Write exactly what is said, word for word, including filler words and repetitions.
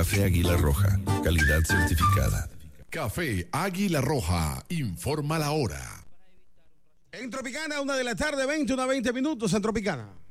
Café Águila Roja, calidad certificada. Café Águila Roja, informa la hora. En Tropicana, una de la tarde, veinte, una veinte minutos en Tropicana.